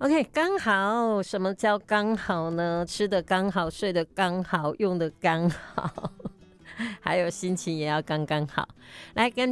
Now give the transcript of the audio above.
OK， 刚好，什么叫刚好呢？吃的刚好，睡的刚好，用的刚好，还有心情也要刚刚好。来跟